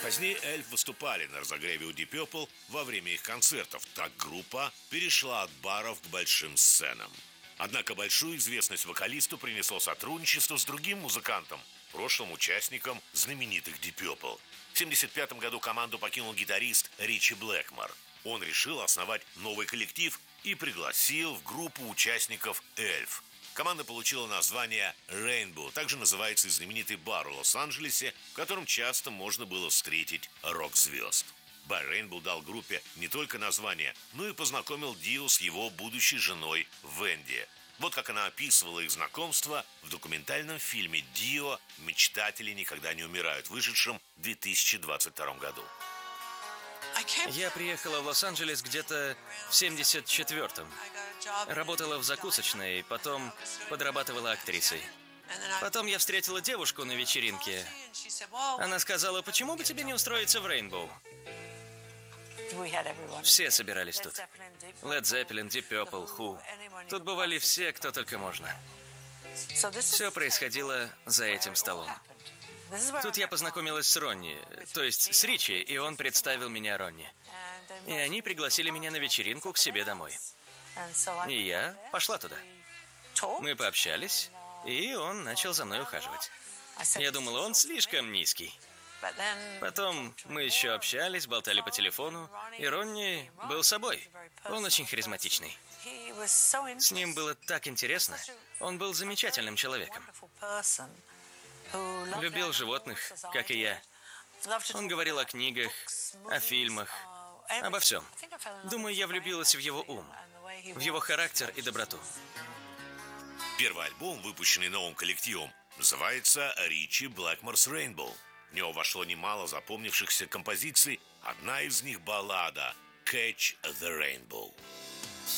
Позднее Эльф выступали на разогреве у Deep Purple во время их концертов. Так группа перешла от баров к большим сценам. Однако большую известность вокалисту принесло сотрудничество с другим музыкантом, прошлым участником знаменитых Deep Purple. В 1975 году команду покинул гитарист Ричи Блэкмор. Он решил основать новый коллектив и пригласил в группу участников Эльф. Команда получила название Rainbow. Также называется и знаменитый бар в Лос-Анджелесе, в котором часто можно было встретить рок-звезд. Бар Rainbow дал группе не только название, но и познакомил Дио с его будущей женой Венди. Вот как она описывала их знакомство в документальном фильме «Дио. Мечтатели никогда не умирают», вышедшем в 2022 году. Я приехала в Лос-Анджелес где-то в 74-м. Работала в закусочной, потом подрабатывала актрисой. Потом я встретила девушку на вечеринке. Она сказала: почему бы тебе не устроиться в Rainbow? Все собирались тут. Led Zeppelin, Deep Purple, Who. Тут бывали все, кто только можно. Все происходило за этим столом. Тут я познакомилась с Ронни, то есть с Ричи, и он представил меня Ронни. И они пригласили меня на вечеринку к себе домой. И я пошла туда. Мы пообщались, и он начал за мной ухаживать. Я думала, он слишком низкий. Потом мы еще общались, болтали по телефону, и Ронни был собой. Он очень харизматичный. С ним было так интересно. Он был замечательным человеком. Любил животных, как и я. Он говорил о книгах, о фильмах, обо всем. Думаю, я влюбилась в его ум, в его характер и доброту. Первый альбом, выпущенный новым коллективом, называется «Ричи Блэкмор's Rainbow». В него вошло немало запомнившихся композиций. Одна из них — баллада «Catch the Rainbow».